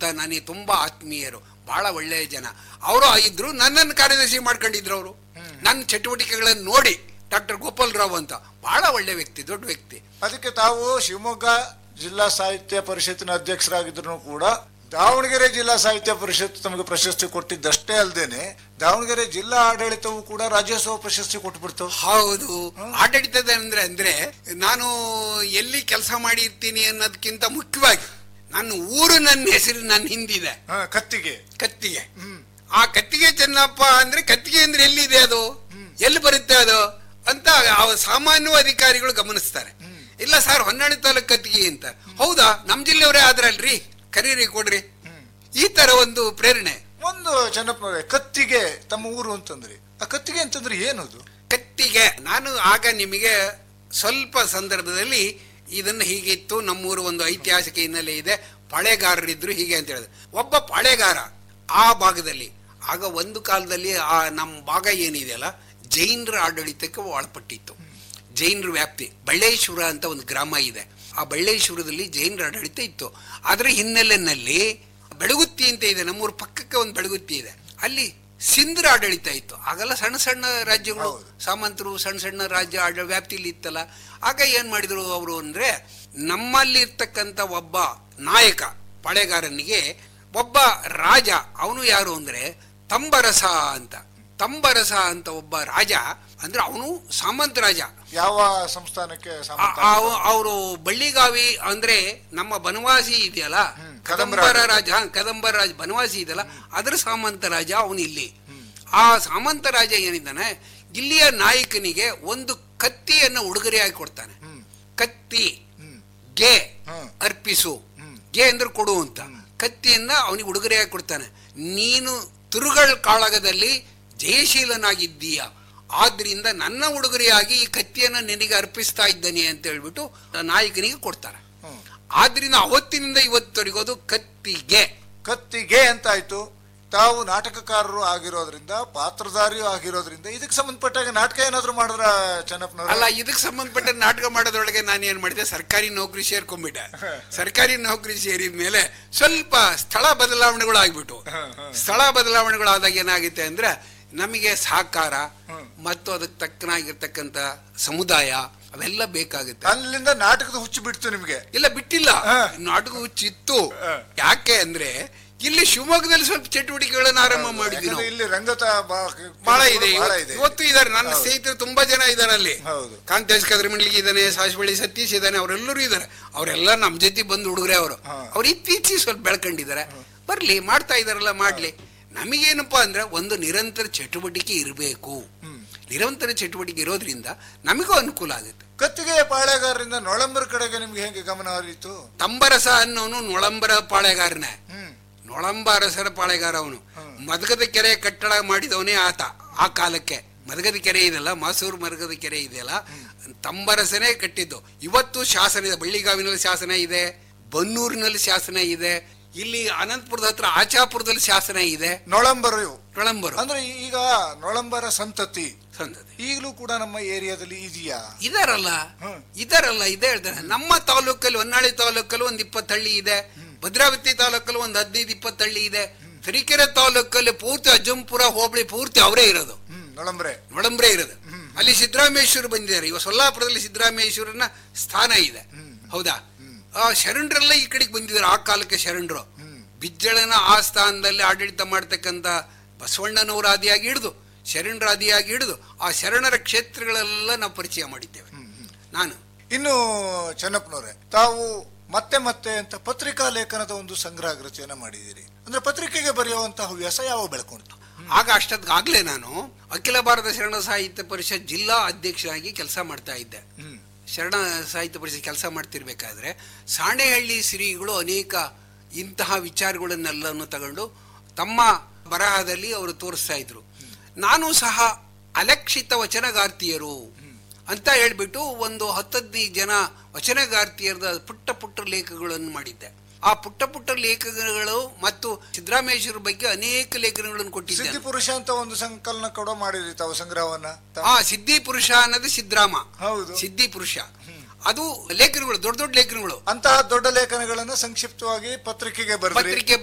ನನಗೆ ತುಂಬಾ ಆತ್ಮೀಯರು, ಬಹಳ ಒಳ್ಳೆಯ ಜನ ಅವರು ಇದ್ರು. ನನ್ನನ್ನು ಕಾರ್ಯದರ್ಶಿ ಮಾಡ್ಕೊಂಡಿದ್ರು ಅವರು. ನನ್ನ ಚಟುವಟಿಕೆಗಳನ್ನು ನೋಡಿ ಡಾಕ್ಟರ್ ಗೋಪಾಲ್ ರಾವ್ ಅಂತ ಬಹಳ ಒಳ್ಳೆ ವ್ಯಕ್ತಿ, ದೊಡ್ಡ ವ್ಯಕ್ತಿ. ಅದಕ್ಕೆ ತಾವು ಶಿವಮೊಗ್ಗ ಜಿಲ್ಲಾ ಸಾಹಿತ್ಯ ಪರಿಷತ್ತಿನ ಅಧ್ಯಕ್ಷರಾಗಿದ್ರು ಕೂಡ ದಾವಣಗೆರೆ ಜಿಲ್ಲಾ ಸಾಹಿತ್ಯ ಪರಿಷತ್ ತಮಗೆ ಪ್ರಶಸ್ತಿ ಕೊಟ್ಟಿದ್ದಷ್ಟೇ ಅಲ್ಲದೇನೆ ದಾವಣಗೆರೆ ಜಿಲ್ಲಾ ಆಡಳಿತವು ಕೂಡ ರಾಜ್ಯೋತ್ಸವ ಪ್ರಶಸ್ತಿ ಕೊಟ್ಬಿಡ್ತು. ಹೌದು, ಆಡಳಿತದ ಅಂದ್ರೆ ನಾನು ಎಲ್ಲಿ ಕೆಲಸ ಮಾಡಿರ್ತೀನಿ ಅನ್ನೋದಕ್ಕಿಂತ ಮುಖ್ಯವಾಗಿ ನನ್ನ ಊರು, ನನ್ನ ಹೆಸರು ನನ್ನ ಹಿಂದಿದೆ, ಕತ್ತಿಗೆ. ಆ ಕತ್ತಿಗೆ ಚೆನ್ನಪ್ಪ ಅಂದ್ರೆ ಕತ್ತಿಗೆ ಅಂದ್ರೆ ಎಲ್ಲಿದೆ, ಅದು ಎಲ್ಲಿ ಬರುತ್ತೆ ಅದು ಅಂತ ಸಾಮಾನ್ಯ ಅಧಿಕಾರಿಗಳು ಗಮನಿಸ್ತಾರೆ. ಇಲ್ಲ ಸರ್, ಹೊನ್ನಾಳಿ ತಾಲೂಕು ಕತ್ತಿಗೆ ಅಂತ. ಹೌದಾ, ನಮ್ ಜಿಲ್ಲೆಯವರೇ ಆದ್ರಲ್ರಿ, ಕರೀರಿ, ಕೊಡ್ರಿ. ಈ ತರ ಒಂದು ಪ್ರೇರಣೆ. ಒಂದು ಚೆನ್ನಪ್ಪನವರೇ, ಕತ್ತಿಗೆ ತಮ್ಮ ಊರು ಅಂತಂದ್ರಿ, ಆ ಕತ್ತಿಗೆ ಅಂತಂದ್ರೆ ಏನದು? ಕತ್ತಿಗೆ ನಾನು ಆಗ ನಿಮಗೆ ಸ್ವಲ್ಪ ಸಂದರ್ಭದಲ್ಲಿ ಇದನ್ನ ಹೀಗಿತ್ತು, ನಮ್ಮೂರು ಒಂದು ಐತಿಹಾಸಿಕ ಹಿನ್ನೆಲೆ ಇದೆ, ಪಾಳೆಗಾರರಿದ್ರು ಹೀಗೆ ಅಂತ ಹೇಳಿದ್ರು. ಒಬ್ಬ ಪಾಳೆಗಾರ ಆ ಭಾಗದಲ್ಲಿ, ಆಗ ಒಂದು ಕಾಲದಲ್ಲಿ ಆ ನಮ್ಮ ಭಾಗ ಏನಿದೆಯಲ್ಲ ಜೈನರ ಆಡಳಿತಕ್ಕೆ ಒಳಪಟ್ಟಿತ್ತು. ಜೈನರ ವ್ಯಾಪ್ತಿ, ಬಳ್ಳೇಶ್ವರ ಅಂತ ಒಂದು ಗ್ರಾಮ ಇದೆ. ಆ ಬಳ್ಳೇಶ್ವರದಲ್ಲಿ ಜೈನರ ಆಡಳಿತ ಇತ್ತು. ಅದರ ಹಿನ್ನೆಲೆಯಲ್ಲಿ ಬೆಳಗುತ್ತಿ ಅಂತ ಇದೆ, ನಮ್ಮೂರ ಪಕ್ಕಕ್ಕೆ ಒಂದು ಬೆಳಗುತ್ತಿ ಇದೆ, ಅಲ್ಲಿ ಸಿಂಧ್ರ ಆಡಳಿತ ಇತ್ತು. ಆಗೆಲ್ಲ ಸಣ್ಣ ಸಣ್ಣ ರಾಜ್ಯಗಳು, ಸಾಮಂತರು ಸಣ್ಣ ಸಣ್ಣ ರಾಜ್ಯ ವ್ಯಾಪ್ತಿಲಿ ಇತ್ತಲ್ಲ. ಆಗ ಏನ್ ಮಾಡಿದ್ರು ಅವರು ಅಂದ್ರೆ, ನಮ್ಮಲ್ಲಿ ಇರ್ತಕ್ಕಂಥ ಒಬ್ಬ ನಾಯಕ ಪಾಳೆಗಾರನಿಗೆ ಒಬ್ಬ ರಾಜ, ಅವನು ಯಾರು ಅಂದ್ರೆ ತಂಬರಸ ಅಂತ ಒಬ್ಬ ರಾಜ, ಅಂದ್ರೆ ಅವನು ಸಾಮಂತ ರಾಜ. ಯಾವ ಸಂಸ್ಥಾನಕ್ಕೆ? ಅವರು ಬಳ್ಳಿಗಾವಿ ಅಂದ್ರೆ ನಮ್ಮ ಬನವಾಸಿ ಇದೆಯಲ್ಲ, ಕದಂಬರ ರಾಜ ಬನವಾಸಿ ಇದೆಯಲ್ಲ, ಅದರ ಸಾಮಂತ ರಾಜ ಅವನು ಇಲ್ಲಿ. ಆ ಸಾಮಂತ ರಾಜ ಏನಿದ್ದಾನೆ, ಇಲ್ಲಿಯ ನಾಯಕನಿಗೆ ಒಂದು ಕತ್ತಿಯನ್ನು ಉಡುಗೊರೆಯಾಗಿ ಕೊಡ್ತಾನೆ. ಕತ್ತಿ ಗೆ ಅರ್ಪಿಸು, ಗೆ ಅಂದ್ರೆ ಕೊಡು ಅಂತ, ಕತ್ತಿಯನ್ನ ಅವನಿಗೆ ಉಡುಗೊರೆಯಾಗಿ ಕೊಡ್ತಾನೆ. ನೀನು ತುರುಗಳ ಕಾಳಗದಲ್ಲಿ ಜಯಶೀಲನಾಗಿದ್ದೀಯ, ಆದ್ರಿಂದ ನನ್ನ ಉಡುಗೊರೆಯಾಗಿ ಈ ಕತ್ತಿಯನ್ನು ನಿನಗೆ ಅರ್ಪಿಸ್ತಾ ಇದ್ದಾನೆ ಅಂತ ಹೇಳ್ಬಿಟ್ಟು ನಾಯಕನಿಗೆ ಕೊಡ್ತಾರೆ. ಆದ್ರಿಂದ ಅವತ್ತಿನಿಂದ ಇವತ್ತವರೆಗೂ ಅದು ಕತ್ತಿಗೆ ಅಂತ ಆಯ್ತು. ತಾವು ನಾಟಕಕಾರರು ಆಗಿರೋದ್ರಿಂದ, ಪಾತ್ರಧಾರಿಯೂ ಆಗಿರೋದ್ರಿಂದ ಇದಕ್ಕೆ ಸಂಬಂಧಪಟ್ಟಾಗ ನಾಟಕ ಏನಾದ್ರು ಮಾಡಿದ್ರ ಚೆನ್ನಪ್ಪನವ್ರು? ಅಲ್ಲ, ಇದಕ್ಕೆ ಸಂಬಂಧಪಟ್ಟ ನಾಟಕ ಮಾಡೋದ್ರೊಳಗೆ ನಾನು ಏನ್ ಮಾಡಿದೆ, ಸರ್ಕಾರಿ ನೌಕರಿ ಸೇರ್ಕೊಂಡ್ಬಿಟ್ಟೆ. ಸರ್ಕಾರಿ ನೌಕರಿ ಸೇರಿದ ಮೇಲೆ ಸ್ವಲ್ಪ ಸ್ಥಳ ಬದಲಾವಣೆಗಳು ಆಗ್ಬಿಟ್ಟು, ಸ್ಥಳ ಬದಲಾವಣೆಗಳಾದಾಗ ಏನಾಗುತ್ತೆ ಅಂದ್ರೆ, ನಮಗೆ ಸಹಕಾರ ಮತ್ತು ಅದಕ್ಕೆ ತಕ್ಕನಾಗಿರ್ತಕ್ಕಂಥ ಸಮುದಾಯ ಅವೆಲ್ಲ ಬೇಕಾಗುತ್ತೆ. ಅಲ್ಲಿಂದ ನಾಟಕದ ಹುಚ್ಚು ಬಿಡ್ತು ನಿಮ್ಗೆ? ಇಲ್ಲ, ಬಿಟ್ಟಿಲ್ಲ, ನಾಟಕ ಹುಚ್ಚಿತ್ತು. ಯಾಕೆ ಅಂದ್ರೆ ಇಲ್ಲಿ ಶಿವಮೊಗ್ಗದಲ್ಲಿ ಸ್ವಲ್ಪ ಚಟುವಟಿಕೆಗಳನ್ನು ಆರಂಭ ಮಾಡಿದ್ವಿ ನಾವು. ಇಲ್ಲಿ ರಂಗತ ಬಹಳ ಇದೆ, ಇವತ್ತು ಇದಾರೆ. ನನ್ನ ಸ್ನೇಹಿತರು ತುಂಬಾ ಜನ ಇದಾರೆ ಅಲ್ಲಿ. ಕಾಂತೇಶ್ ಕದ್ರಮಂಡ್ಲಿಗೆ ಇದ್ದಾನೆ, ಸಾಸಿಬಳ್ಳಿ ಸತೀಶ್ ಇದ್ದಾನೆ, ಅವರೆಲ್ಲರೂ ಇದಾರೆ. ಅವರೆಲ್ಲ ನಮ್ ಜೊತೆ ಬಂದು ಹುಡುಗ್ರೆ ಅವರು. ಅವ್ರು ಇತ್ತೀಚೆಗೆ ಸ್ವಲ್ಪ ಬೆಳ್ಕೊಂಡಿದ್ದಾರೆ. ಬರ್ಲಿ, ಮಾಡ್ತಾ ಇದಾರಲ್ಲ, ಮಾಡ್ಲಿ. ನಮಗೇನಪ್ಪಾ ಅಂದ್ರೆ ಒಂದು ನಿರಂತರ ಚಟುವಟಿಕೆ ಇರಬೇಕು. ನಿರಂತರ ಚಟುವಟಿಕೆ ಇರೋದ್ರಿಂದ ನಮಗೂ ಅನುಕೂಲ ಆಗುತ್ತೆ. ಕತ್ತಿಗೆ ಪಾಳೆಗಾರರಿಂದ ನೊಳಂಬರ ಕಡೆಗೆ ನಿಮ್ಗೆ ಹೇಗೆ ಗಮನ ಹರಿಯಿತು? ತಂಬರಸ ಅನ್ನೋನು ನೊಳಂಬರ ಪಾಳೆಗಾರನೇ, ನೊಳಂಬ ಅರಸರ ಪಾಳೆಗಾರ ಅವನು. ಮದಗದ ಕೆರೆ ಕಟ್ಟಡ ಮಾಡಿದವನೇ ಆತ. ಆ ಕಾಲಕ್ಕೆ ಮದಗದ ಕೆರೆ ಇದೆಯಲ್ಲ, ಮಾಸೂರು ಮದಗದ ಕೆರೆ ಇದೆಯಲ್ಲ, ತಂಬರಸನೇ ಕಟ್ಟಿದ್ದು. ಇವತ್ತು ಶಾಸನ ಇದೆ, ಬಳ್ಳಿಗಾವಿನಲ್ಲಿ ಶಾಸನ ಇದೆ, ಬನ್ನೂರಿನಲ್ಲಿ ಶಾಸನ ಇದೆ, ಇಲ್ಲಿ ಅನಂತಪುರದ ಹತ್ರ ಆಚಾಪುರದಲ್ಲಿ ಶಾಸನ ಇದೆ. ನೊಳಂಬರು ಅಂದ್ರೆ ಈಗ ನೊಳಂಬರ ಸಂತತಿ ಈಗಲೂ ಕೂಡ ನಮ್ಮ ಏರಿಯಾದಲ್ಲಿ ಇದೆಯಾ? ಇದಾರಲ್ಲ, ಇದೇ ಹೇಳ್ತಾರೆ. ನಮ್ಮ ತಾಲೂಕಲ್ಲಿ, ಹೊನ್ನಾಳಿ ತಾಲೂಕಲ್ಲಿ ಒಂದು 20 ಹಳ್ಳಿ ಇದೆ, ಭದ್ರಾವತಿ ತಾಲೂಕಲ್ಲಿ ಒಂದು 15-20 ಹಳ್ಳಿ ಇದೆ, ತರೀಕೆರೆ ತಾಲೂಕಲ್ಲಿ ಪೂರ್ತಿ ಅಜ್ಜಂಪುರ ಹೋಬಳಿ ಪೂರ್ತಿ ಅವರೇ ಇರೋದು, ನೊಳಂಬ್ರೆ ಇರೋದು. ಅಲ್ಲಿ ಸಿದ್ದರಾಮೇಶ್ವರ ಬಂದಿದ್ದಾರೆ. ಇವಾಗ ಸೊಲ್ಲಾಪುರದಲ್ಲಿ ಸಿದ್ದರಾಮೇಶ್ವರನ ಸ್ಥಾನ ಇದೆ, ಹೌದಾ? ಶರಣರೆಲ್ಲ ಈ ಕಡೆಗೆ ಬಂದಿದ್ದಾರೆ. ಆ ಕಾಲಕ್ಕೆ ಶರಣರು ಬಿಜ್ಜಳನ ಆ ಸ್ಥಾನದಲ್ಲಿ ಆಡಳಿತ ಮಾಡ್ತಕ್ಕಂಥ ಬಸವಣ್ಣನವರ ಆದಿಯಾಗಿ ಹಿಡಿದು, ಶರಣರ ಆದಿಯಾಗಿ ಹಿಡಿದು ಆ ಶರಣರ ಕ್ಷೇತ್ರಗಳೆಲ್ಲ ನಾವು ಪರಿಚಯ ಮಾಡಿದ್ದೇವೆ. ನಾನು ಇನ್ನು ಚೆನ್ನಪ್ಪನವರೇ, ತಾವು ಮತ್ತೆ ಮತ್ತೆ ಅಂತ ಪತ್ರಿಕಾ ಲೇಖನದ ಒಂದು ಸಂಗ್ರಹ ರಚನೆ ಮಾಡಿದ್ದೀರಿ. ಅಂದ್ರೆ ಪತ್ರಿಕೆಗೆ ಬರೆಯುವಂತಹ ಹವ್ಯಾಸ ಯಾವಾಗ ಬೆಳ್ಕೊಂಡಿತು? ಆಗ ಅಷ್ಟೊತ್ತಿಗಾಗ್ಲೇ ನಾನು ಅಖಿಲ ಭಾರತ ಶರಣ ಸಾಹಿತ್ಯ ಪರಿಷತ್ ಜಿಲ್ಲಾ ಅಧ್ಯಕ್ಷರಾಗಿ ಕೆಲಸ ಮಾಡ್ತಾ ಇದ್ದೆ. ಶರಣ ಸಾಹಿತ್ಯ ಪರಿಷತ್ ಕೆಲಸ ಮಾಡ್ತಿರ್ಬೇಕಾದ್ರೆ ಸಾಣೆಹಳ್ಳಿ ಶ್ರೀಗಳು ಅನೇಕ ಇಂತಹ ವಿಚಾರಗಳನ್ನೆಲ್ಲವನ್ನು ತಗೊಂಡು ತಮ್ಮ ಬರಹದಲ್ಲಿ ಅವರು ತೋರಿಸ್ತಾ ಇದ್ರು. ನಾನು ಸಹ ಅಲಕ್ಷಿತ ವಚನಗಾರ್ತಿಯರು ಅಂತ ಹೇಳ್ಬಿಟ್ಟು ಒಂದು 10-15 ಜನ ವಚನಗಾರ್ತಿಯರದ ಪುಟ್ಟ ಲೇಖಗಳನ್ನು ಮಾಡಿದ್ದೆ. ಆ ಪುಟ್ಟ ಲೇಖನಗಳು ಮತ್ತು ಸಿದ್ದರಾಮೇಶ್ವರ ಬಗ್ಗೆ ಅನೇಕ ಲೇಖನಗಳನ್ನು ಕೊಟ್ಟಿದ್ದೆ. ಸಿದ್ಧಿ ಪುರುಷ ಅಂತ ಒಂದು ಸಂಕಲನ ಕೂಡ ಮಾಡಿದ್ರಿ ತಾವು ಸಂಗ್ರಹವನ್ನ. ಸಿದ್ಧಿ ಪುರುಷ ಅನ್ನೋದು ಸಿದ್ದರಾಮ. ಹೌದು, ಸಿದ್ಧಿ ಪುರುಷ ಅದು ಲೇಖನಗಳು, ದೊಡ್ಡ ಲೇಖನಗಳು. ಅಂತಹ ದೊಡ್ಡ ಲೇಖನಗಳನ್ನು ಸಂಕ್ಷಿಪ್ತವಾಗಿ ಪತ್ರಿಕೆಗೆ